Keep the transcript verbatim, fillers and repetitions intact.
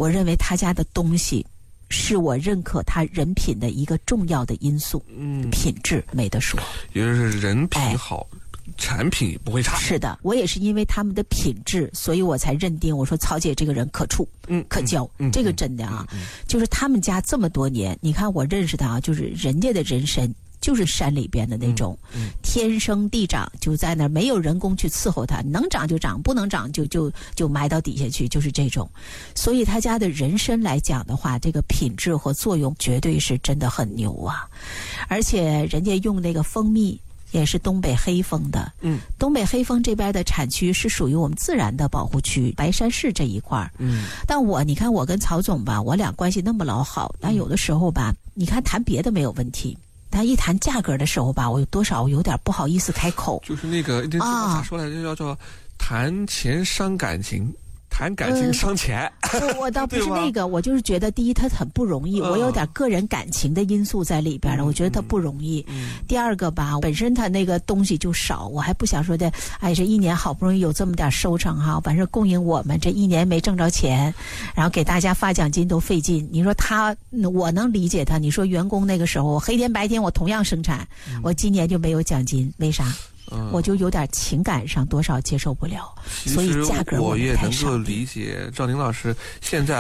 我认为他家的东西是我认可他人品的一个重要的因素。嗯，品质没得说， 也就是人品好。哎，产品不会差。 是的，我也是因为他们的品质，所以我才认定我说曹姐这个人可处，嗯，可交，嗯，这个真的啊，嗯嗯嗯，就是他们家这么多年，你看我认识他啊，就是人家的人参就是山里边的那种，嗯嗯，天生地长，就在那儿没有人工去伺候它，能长就长，不能长就就就埋到底下去，就是这种。所以他家的人参来讲的话，这个品质和作用绝对是真的很牛啊，而且人家用那个蜂蜜。也是东北黑蜂的，嗯，东北黑蜂这边的产区是属于我们自然的保护区，白山市这一块儿，嗯，但我你看我跟曹总吧，我俩关系那么老好，但有的时候吧，你看谈别的没有问题，但一谈价格的时候吧，我有多少有点不好意思开口， 就是那个那咋说来着，叫做谈钱伤感情。谈感情伤钱， 嗯、我倒不是那个，我就是觉得第一他很不容易，我有点个人感情的因素在里边了，嗯、我觉得他不容易。嗯、第二个吧，本身他那个东西就少，我还不想说的，哎，这一年好不容易有这么点收成哈，反正供应我们这一年没挣着钱，然后给大家发奖金都费劲。你说他，我能理解他。你说员工那个时候黑天白天我同样生产，嗯、我今年就没有奖金，为啥？我就有点情感上多少接受不了，所以价格我也能够理解赵宁老师现在